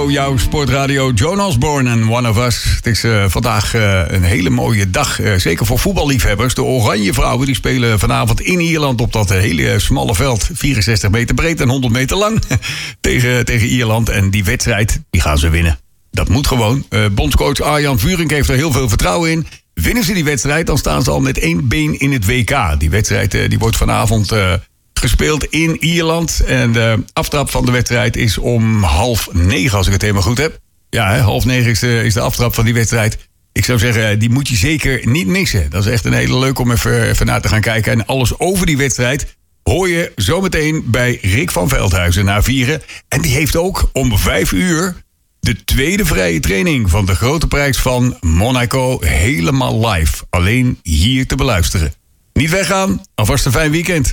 Radio, jouw sportradio. Joan Osborne en One of Us. Het is vandaag een hele mooie dag. Zeker voor voetballiefhebbers. De Oranje Vrouwen die spelen vanavond in Ierland op dat hele smalle veld. 64 meter breed en 100 meter lang. tegen Ierland. En die wedstrijd, die gaan ze winnen. Dat moet gewoon. Bondscoach Arjan Vuuring heeft er heel veel vertrouwen in. Winnen ze die wedstrijd, dan staan ze al met 1 been in het WK. Die wedstrijd die wordt vanavond gespeeld in Ierland. En de aftrap van de wedstrijd is om 8:30, als ik het helemaal goed heb. Ja, 8:30 is de aftrap van die wedstrijd. Ik zou zeggen, die moet je zeker niet missen. Dat is echt een hele leuk om even naar te gaan kijken. En alles over die wedstrijd hoor je zometeen bij Rick van Veldhuizen na 4. En die heeft ook om 5 uur de tweede vrije training van de grote prijs van Monaco helemaal live. Alleen hier te beluisteren. Niet weggaan, alvast een fijn weekend.